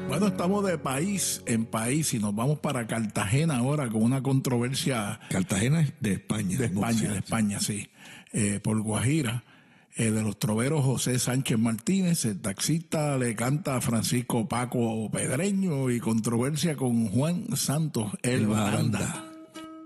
Bueno, estamos de país en país y nos vamos para Cartagena ahora con una controversia. Cartagena es de España. De España, sí. Por Guajira, de los troveros José Sánchez Martínez, el taxista le canta a Francisco Paco Pedreño y controversia con Juan Santos el Baranda.